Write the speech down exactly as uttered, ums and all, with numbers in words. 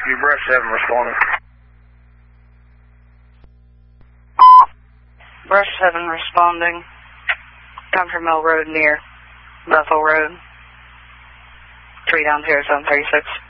you, Brush seven responding. Brush seven responding. Country Mill Road near Bethel Road. Three down zero seven thirty six.